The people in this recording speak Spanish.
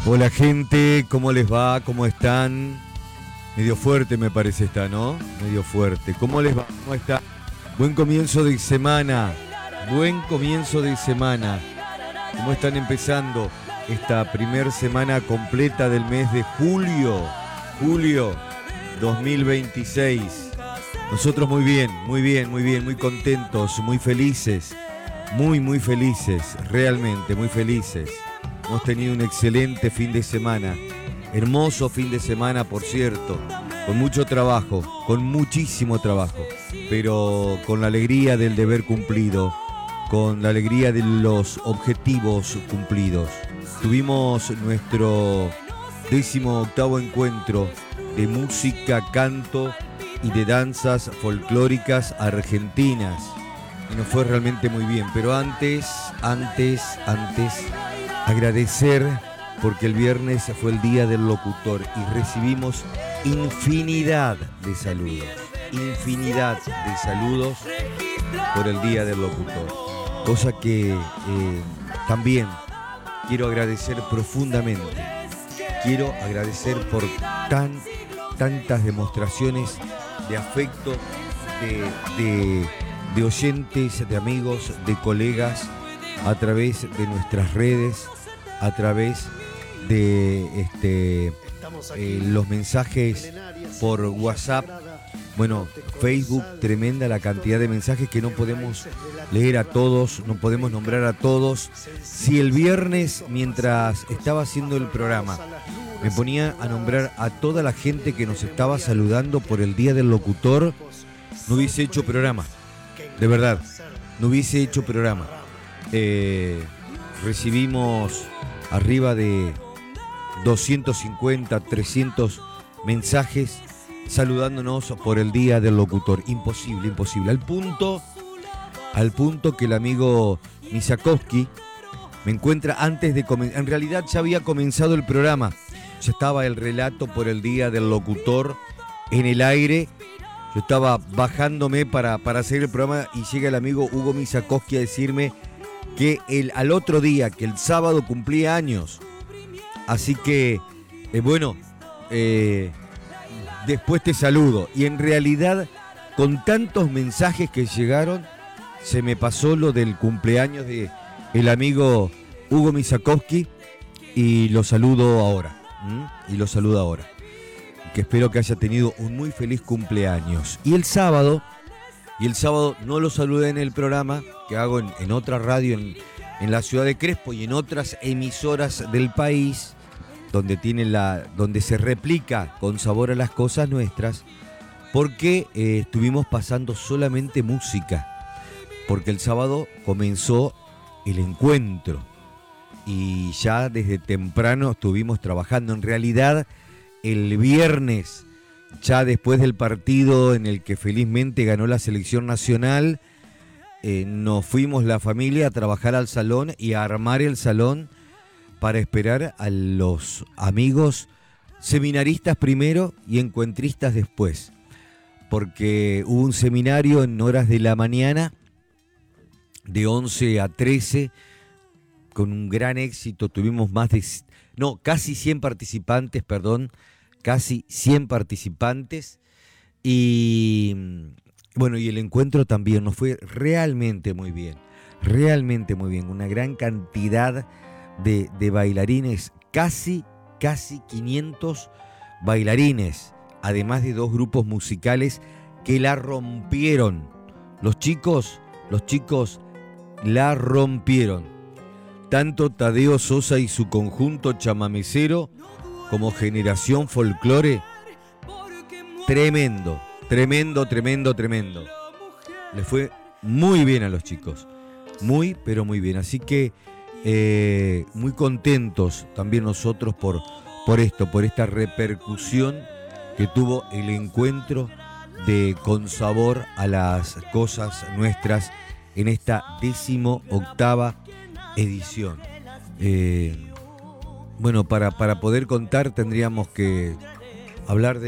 Hola gente, ¿cómo les va? ¿Cómo están? Medio fuerte me parece esta, ¿no? Medio fuerte. ¿Cómo les va? ¿Cómo está? Buen comienzo de semana. Buen comienzo de semana. ¿Cómo están empezando esta primer semana completa del mes de julio? Julio 2026. Nosotros muy bien, muy contentos, muy felices. Muy felices, realmente muy felices. Hemos tenido un excelente fin de semana. Hermoso fin de semana, por cierto. Con mucho trabajo, con muchísimo trabajo. Pero con la alegría del deber cumplido. Con la alegría de los objetivos cumplidos. Tuvimos nuestro 18º encuentro de música, canto y de danzas folclóricas argentinas. Y nos fue realmente muy bien. Pero antes, agradecer porque el viernes fue el día del locutor y recibimos infinidad de saludos por el día del locutor. Cosa que también quiero agradecer profundamente. Quiero agradecer por tantas demostraciones de afecto, de oyentes, de amigos, de colegas, a través de nuestras redes, a través de los mensajes por WhatsApp. Bueno, Facebook, tremenda la cantidad de mensajes que no podemos leer a todos, no podemos nombrar a todos. Si el viernes, mientras estaba haciendo el programa, me ponía a nombrar a toda la gente que nos estaba saludando por el Día del Locutor, no hubiese hecho programa. De verdad, no hubiese hecho programa. Recibimos arriba de 250, 300 mensajes saludándonos por el Día del Locutor. Imposible. Al punto que el amigo Misakowski me encuentra antes de comenzar. En realidad ya había comenzado el programa. Ya estaba el relato por el Día del Locutor en el aire. Yo estaba bajándome para hacer el programa y llega el amigo Hugo Misakowski a decirme que al otro día, que el sábado cumplía años. Así que, después te saludo. Y en realidad, con tantos mensajes que llegaron, se me pasó lo del cumpleaños de el amigo Hugo Misakowski y lo saludo ahora. Que espero que haya tenido un muy feliz cumpleaños. Y el sábado no lo saludé en el programa que hago en otra radio en la ciudad de Crespo y en otras emisoras del país donde se replica con sabor a las cosas nuestras, porque estuvimos pasando solamente música, porque el sábado comenzó el encuentro y ya desde temprano estuvimos trabajando. En realidad, el viernes, ya después del partido en el que felizmente ganó la selección nacional, nos fuimos la familia a trabajar al salón y a armar el salón para esperar a los amigos seminaristas primero y encuentristas después, porque hubo un seminario en horas de la mañana de 11 a 13 con un gran éxito. Tuvimos casi 100 participantes, y bueno, y el encuentro también nos fue realmente muy bien, una gran cantidad de bailarines, casi 500 bailarines, además de 2 grupos musicales que la rompieron. Los chicos la rompieron. Tanto Tadeo Sosa y su conjunto chamamecero como Generación Folclore, tremendo. Les fue muy bien a los chicos, pero muy bien. Así que muy contentos también nosotros por esta repercusión que tuvo el encuentro de Con Sabor a las Cosas Nuestras en esta 18ª edición. Para poder contar tendríamos que hablar de